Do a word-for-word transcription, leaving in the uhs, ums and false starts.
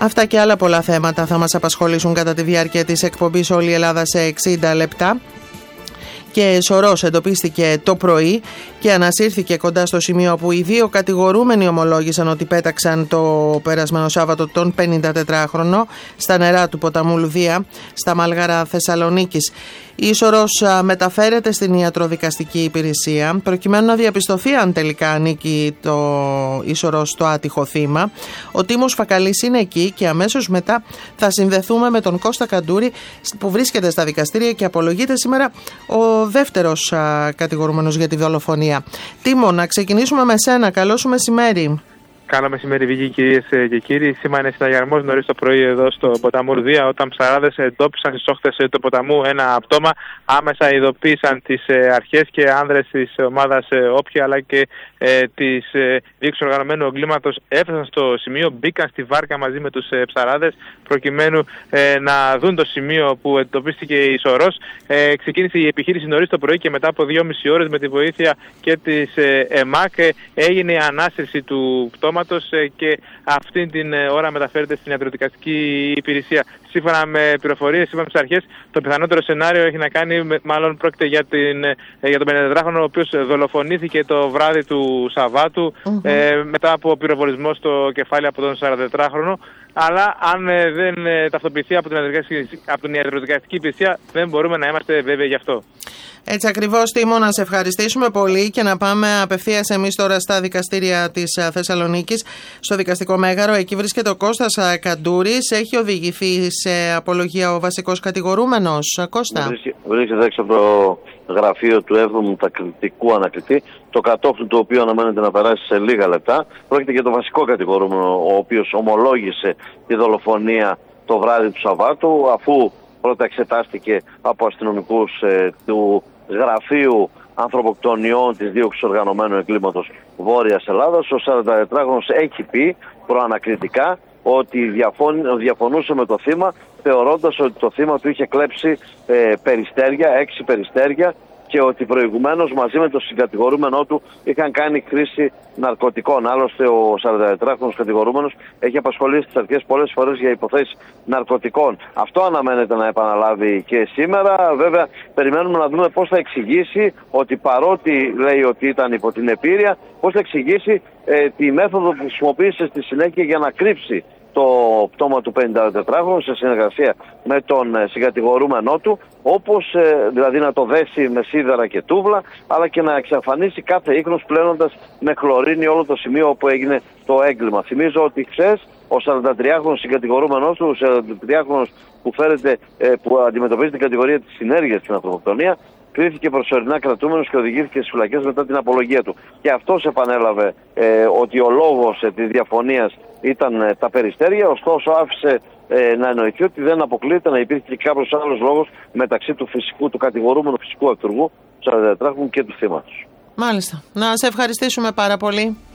Αυτά και άλλα πολλά θέματα θα μας απασχολήσουν κατά τη διάρκεια της εκπομπής Όλη η Ελλάδα σε εξήντα λεπτά. Και σωρός εντοπίστηκε το πρωί και ανασύρθηκε κοντά στο σημείο όπου οι δύο κατηγορούμενοι ομολόγησαν ότι πέταξαν το περασμένο Σάββατο τον πενηντατετράχρονο στα νερά του ποταμού Λουδία, στα Μάλγαρα Θεσσαλονίκης. Η Ίσορρος μεταφέρεται στην ιατροδικαστική υπηρεσία προκειμένου να διαπιστωθεί αν τελικά ανήκει το Ίσορρος στο άτυχο θύμα. Ο Τίμος Φακαλής είναι εκεί και αμέσως μετά θα συνδεθούμε με τον Κώστα Καντούρη που βρίσκεται στα δικαστήρια και απολογείται σήμερα ο δεύτερος α, κατηγορούμενος για τη δολοφονία. Τίμο, να ξεκινήσουμε με σένα. Καλό σου μεσημέρι. Καλό μεσημέρι, Βίκη, κυρίες και κύριοι. Σήμανε συναγερμός νωρίς το πρωί εδώ στο ποταμό Λουδία, όταν ψαράδες εντόπισαν στις όχθες του ποταμού ένα πτώμα. Άμεσα ειδοποίησαν τις αρχές και άνδρες της ομάδας Όποια αλλά και ε, της ε, δίωξης οργανωμένου εγκλήματος έφτασαν στο σημείο, μπήκαν στη βάρκα μαζί με τους ε, ψαράδες προκειμένου ε, να δουν το σημείο που εντοπίστηκε η Ίσορρος. Ε, ξεκίνησε η επιχείρηση νωρίς το πρωί και μετά από δυόμιση ώρες με τη βοήθεια και της ε, ΕΜΑΚ ε, έγινε η ανάσυρση του πτώματος και αυτή την ώρα μεταφέρεται στην ιατροδικαστική υπηρεσία. Σύμφωνα με πληροφορίες, σύμφωνα με τις αρχές, το πιθανότερο σενάριο έχει να κάνει, με, μάλλον πρόκειται για, την, για τον πενηντατετράχρονο, ο οποίος δολοφονήθηκε το βράδυ του Σαββάτου mm-hmm. ε, μετά από πυροβολισμό στο κεφάλι από τον σαραντατετράχρονο. Αλλά αν ε, δεν ε, ταυτοποιηθεί από την, από την ιατροδικαστική υπηρεσία, δεν μπορούμε να είμαστε βέβαιοι γι' αυτό. Έτσι ακριβώς, Τίμο, να σε ευχαριστήσουμε πολύ και να πάμε απευθείας εμείς τώρα στα δικαστήρια της Θεσσαλονίκης, στο δικαστικό μέγαρο. Εκεί βρίσκεται ο Κώστας Καντούρης. Έχει οδηγηθεί σε απολογία ο βασικός κατηγορούμενος. Κώστα. Βρίσκεται έξω από το γραφείο του έβδομου τακτικού ανακριτή, το κατόφλι του οποίου αναμένεται να περάσει σε λίγα λεπτά. Πρόκειται για το βασικό κατηγορούμενο, ο οποίος ομολόγησε τη δολοφονία το βράδυ του Σαββάτου, αφού πρώτα εξετάστηκε από αστυνομικούς ε, του Γραφείου Ανθρωποκτονιών της Δίωξης Οργανωμένου Εγκλήματος Βόρειας Ελλάδας. Ο σαραντατετράχρονος έχει πει προανακριτικά ότι διαφων, διαφωνούσε με το θύμα, θεωρώντας ότι το θύμα του είχε κλέψει ε, περιστέρια, έξι περιστέρια, και ότι προηγουμένως μαζί με τον συγκατηγορούμενό του είχαν κάνει χρήση ναρκωτικών. Άλλωστε, ο σαραντατετράχρονος κατηγορούμενος έχει απασχολήσει τις αρχές πολλές φορές για υποθέσεις ναρκωτικών. Αυτό αναμένεται να επαναλάβει και σήμερα. Βέβαια, περιμένουμε να δούμε πώς θα εξηγήσει ότι, παρότι λέει ότι ήταν υπό την επίρρεια, πώς θα εξηγήσει ε, τη μέθοδο που χρησιμοποίησε στη συνέχεια για να κρύψει το πτώμα του πενηντατετράχρονου σε συνεργασία με τον ε, συγκατηγορούμενό του, όπως ε, δηλαδή να το δέσει με σίδερα και τούβλα, αλλά και να εξαφανίσει κάθε ίχνος, πλένοντας με χλωρίνη όλο το σημείο όπου έγινε το έγκλημα. Θυμίζω ότι χθες ο σαραντατριάχρονος συγκατηγορούμενός του, ο σαραντατριάχρονος που, φέρεται, ε, που αντιμετωπίζει την κατηγορία της συνέργειας στην ανθρωποκτονία, κρίθηκε προσωρινά κρατούμενος και οδηγήθηκε στις φυλακές μετά την απολογία του. Και αυτός επανέλαβε ε, ότι ο λόγος ε, της διαφωνίας ήταν ε, τα περιστέρια, ωστόσο άφησε ε, να εννοηθεί ότι δεν αποκλείεται να υπήρχε και κάποιος άλλος λόγος μεταξύ του φυσικού, του κατηγορούμενου φυσικού αυτούργου, του σαραντατετράχρονου και του θύματος. Μάλιστα. Να σε ευχαριστήσουμε πάρα πολύ.